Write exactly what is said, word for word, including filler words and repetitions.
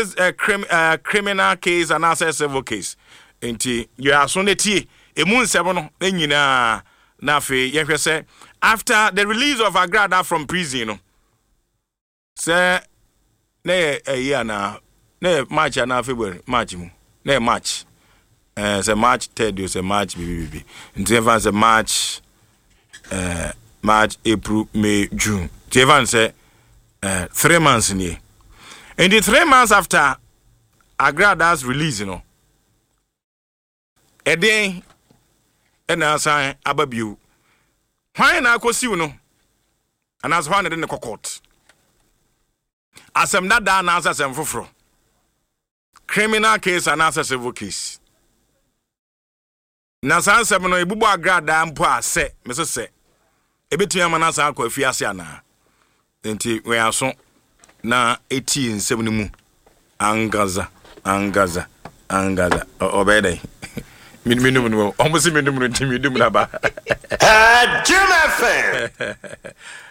a crim, uh, criminal case and also civil case. Enti you are so neti emu nsebo no nyina na fe ye hwe say after the release of Agrada from prison no say na a year na na March na February March mu na March eh say March third you say March bibi enti even say March eh March April May June even say eh three months ni and the three months after Agrada's release you know a day and as I ababu. Why na kosi no? And as one in the court. As I'm not done as I'm for criminal case and as a civil case. Nasan seven no ibubu Agrada mpo say, Missus say. Ebetu amanasa akọ afiase ana. Enti we aso na eighteen seven mu angaza angaza angaza obede. Minimum no almost minimum minimum ba. Ah, Jim F M.